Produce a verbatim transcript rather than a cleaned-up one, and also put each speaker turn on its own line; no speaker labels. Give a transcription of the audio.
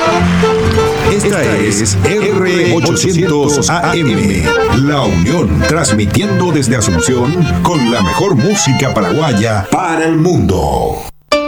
Esta es R ochocientos A M, La Unión, transmitiendo desde Asunción con la mejor música paraguaya para el mundo.